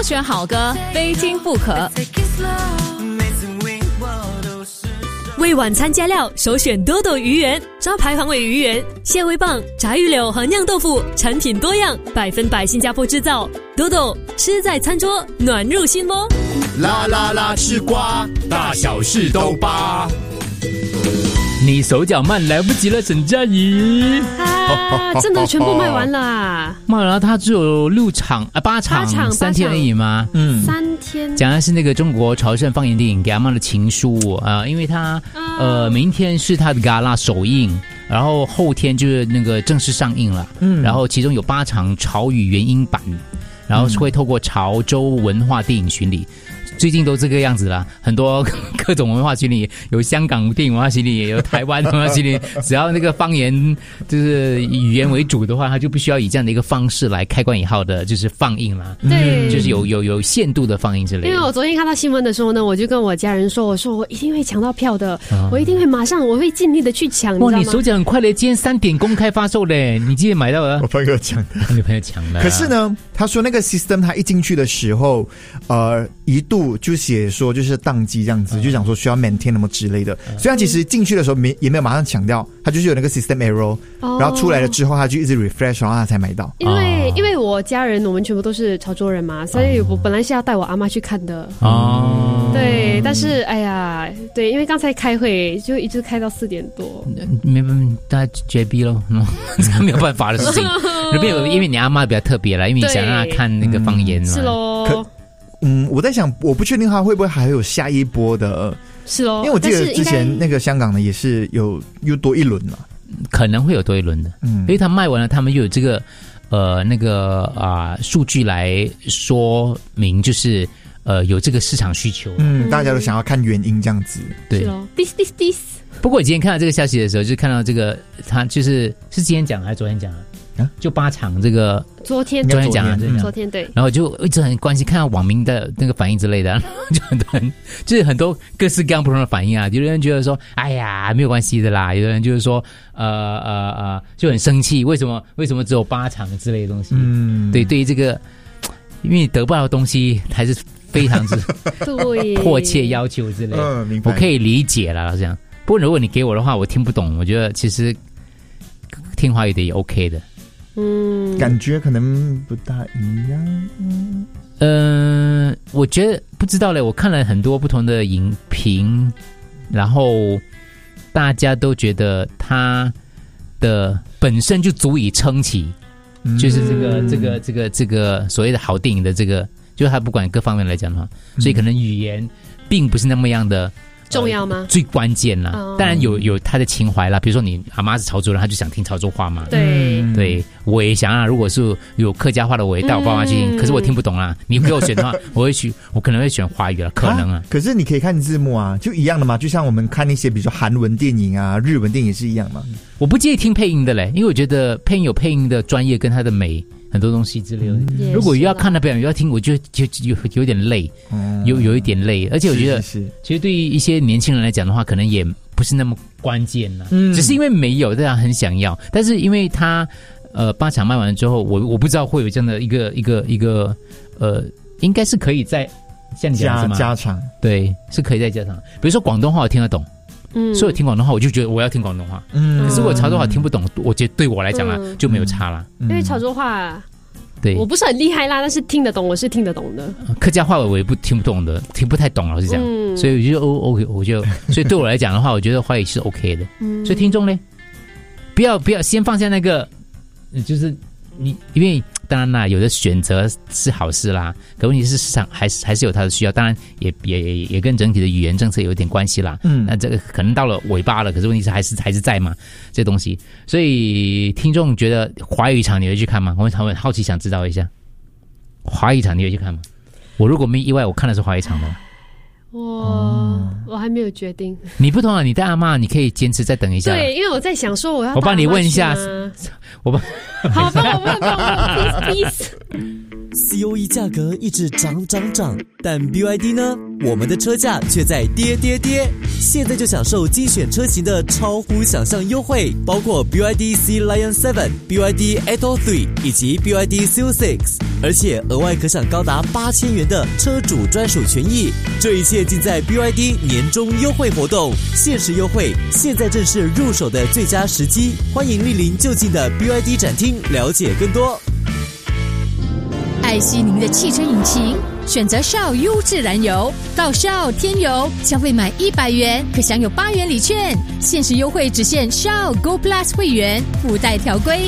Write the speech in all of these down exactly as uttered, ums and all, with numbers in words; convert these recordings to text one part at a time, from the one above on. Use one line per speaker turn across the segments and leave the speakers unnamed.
选好歌，非听不可。
为晚餐加料，首选多多鱼圆，招牌黄尾鱼圆、蟹味棒、炸鱼柳和酿豆腐，产品多样，百分百新加坡制造。多多吃在餐桌，暖入心窝。
啦啦啦，吃瓜，大小事都扒。
你手脚慢，来不及了，沈佳宜。
啊，真的全部卖完了。
卖完了，它只有六场啊，八场，
八场
三天而已吗？
嗯，三天。
讲的是那个中国潮汕方言电影《给阿妈的情书》啊、呃，因为它、啊、呃明天是它的 Gala 首映，然后后天就是那个正式上映了。嗯，然后其中有八场潮语原音版，然后会透过潮州文化电影巡礼。最近都这个样子啦，很多各种文化巡礼，有香港电影文化巡礼，也有台湾文化巡礼。只要那个方言就是语言为主的话，它就不需要以这样的一个方式来开关以后的，就是放映啦。
对，
就是有有有限度的放映之类的。
因为我昨天看到新闻的时候呢，我就跟我家人说，我说我一定会抢到票的，哦、我一定会马上，我会尽力的去抢。
哇，你手脚很快嘞！今天三点公开发售嘞，你记得买到了？
我朋友抢的，
你朋友抢的、啊。
可是呢，他说那个 system 他一进去的时候，呃，一度就写说就是宕机这样子，就讲说需要 maintain 什么之类的。所以他其实进去的时候没也没有马上抢掉，他就是有那个 system error，、哦、然后出来了之后他就一直 refresh， 然后他才买到。
因为、哦、因为我家人我们全部都是潮州人嘛，所以我本来是要带我阿妈去看的。哦，对，但是哎呀，对，因为刚才开会就一直开到四点多，
没办法，大家绝逼咯，这没有办法的事情。因为你阿妈比较特别啦，因为你想让他看那个方言嘛。
是咯。
嗯，我在想，我不确定他会不会还有下一波的，
是哦，
因为我记得之前那个香港的也是有又多一轮嘛，
可能会有多一轮的，嗯，因为他卖完了，他们又有这个呃那个啊、呃、数据来说明，就是呃有这个市场需求，
嗯，大家都想要看原因这样子，
对。
是哦 ，this this this。
不过我今天看到这个消息的时候，就看到这个他就是是今天讲还是昨天讲啊？啊，就八场这个，
昨天
昨天讲了，
嗯，昨天对，
然后就一直很关心，看到网民的那个反应之类的，就很多人就是很多各式各样不同的反应啊。有的人觉得说，哎呀，没有关系的啦；有的人就是说，呃呃呃，就很生气，为什么为什么只有八场之类的东西？嗯，对，对于这个，因为你得不到的东西还是非常之
对
迫切要求之类的，
嗯，明白，
我可以理解啦，这样。不过如果你给我的话，我听不懂，我觉得其实听华语的也 OK 的。
嗯，
感觉可能不大一样。
嗯、呃，我觉得不知道嘞。我看了很多不同的影评，然后大家都觉得它的本身就足以撑起，嗯、就是这个这个这个这个所谓的好电影的这个，就是它不管各方面来讲的话，所以可能语言并不是那么样的。
重要吗？
呃、最关键啦，哦、当然有有他的情怀啦。比如说你阿妈是潮州人，他就想听潮州话嘛。
对、
嗯、对，我也想啊。如果是有客家话的，我也带我爸妈去听。嗯、可是我听不懂啦。你给我选的话，我会选，我可能会选华语了，可能啊。
可是你可以看字幕啊，就一样的嘛。就像我们看那些比如说韩文电影啊、日文电影也是一样嘛。
我不介意听配音的嘞，因为我觉得配音有配音的专业跟它的美。很多东西之类的，嗯、如果要看他表演，要听，我就就有有点累，嗯、有有一点累，而且我觉得，
是是
其实对于一些年轻人来讲的话，可能也不是那么关键了，嗯，只是因为没有，大家很想要，但是因为他呃八场卖完了之后，我我不知道会有这样的一个一个一个呃，应该是可以在像你讲的
加加场，
对，是可以再加场，比如说广东话我听得懂。嗯，所以我听广东话，我就觉得我要听广东话。嗯，可是我潮州话听不懂，我觉得对我来讲啦、嗯、就没有差啦。
因为潮州话，
对，
我不是很厉害啦，但是听得懂，我是听得懂的。
客家话我也不听不懂的，听不太懂，老实讲。嗯、所以我就 OK， 我就所以对我来讲的话，我觉得华语是 OK 的。嗯，所以听众呢，不要不要先放下那个，就是你因为。当然啦，有的选择是好事啦，可问题是市场还是还是有它的需要，当然也也也也跟整体的语言政策有一点关系啦。嗯，那这个可能到了尾巴了，可是问题是还是还是在嘛，这东西。所以听众觉得华语场你会去看吗？我很好奇想知道一下，华语场你会去看吗？我如果没意外，我看的是华语场的。
我、哦、我还没有决定。
你不同啊，你带阿嬷，你可以坚持再等一下。
对，因为我在想说我要。
我帮你问一下，我帮。
好，帮我问，帮我 please please。
C O E 价格一直涨涨涨，但 B Y D 呢？我们的车价却在跌跌跌。现在就享受精选车型的超乎想象优惠，包括 B Y D C Lion 七、B Y D Atto 三以及 B Y D Seal 六，而且额外可享高达八千元的车主专属权益。这一切尽在 B Y D 年终优惠活动，限时优惠，现在正是入手的最佳时机。欢迎莅临就近的 B Y D 展厅了解更多。
爱惜您的汽车引擎，选择 Shell 优质燃油，到 Shell 添油，消费满一百元可享有八元礼券，限时优惠只限 Shell Go Plus 会员，附带条规。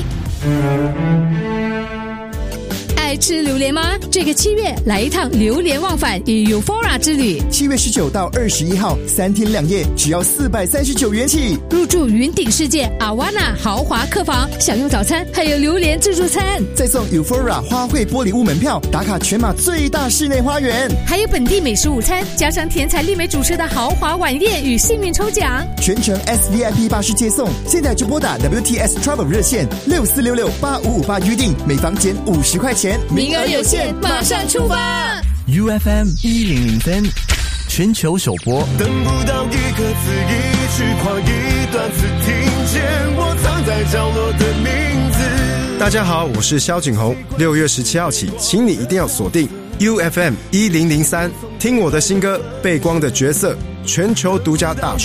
爱吃榴莲吗？这个七月来一趟榴莲忘返与 Euphoria 之旅。
七月十九到二十一号，三天两夜，只要四百三十九元起。
入住云顶世界 Awana 豪华客房，享用早餐，还有榴莲自助餐，
再送 Euphoria 花卉玻璃屋门票，打卡全马最大室内花园，
还有本地美食午餐，加上甜彩丽美主持的豪华晚宴与幸运抽奖，
全程 S V I P 巴士接送。现在就拨打 W T S Travel 热线六四六六八五五八预定，每房减五十块钱。
名额有限，马上出发
！U F M 一零零三，全球首播。
等不到一个字，一句话，一段词，听见我藏在角落的名字。
大家好，我是萧景宏。六月十七号起，请你一定要锁定 U F M 一零零三，听我的新歌《背光的角色》，全球独家大